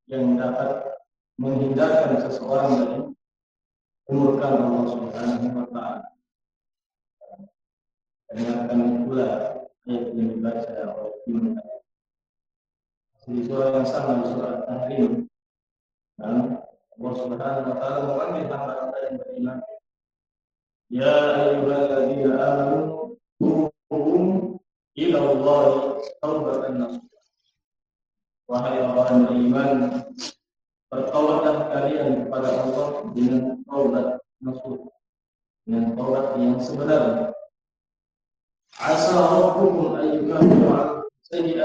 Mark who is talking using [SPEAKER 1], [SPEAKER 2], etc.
[SPEAKER 1] yang dapat menghindarkan seseorang dari kemurkaan Allah Subhanahu wa taala. Dengarkan pula ayat yang dibaca oleh Imam di surah yang sama, di surah At-Tahrim. Dan Allah Subhanahu wa taala memanggil hamba-hamba yang beriman, ya ayyuhalladzina amanu tubu ila Allahi taubatan nasuha. Wahai orang beriman, bertaubatlah kalian kepada Allah dengan taubat nasuha, dengan taubat yang sebenarnya. Asa rabbukum ayyukaffira 'ankum sayyi'atikum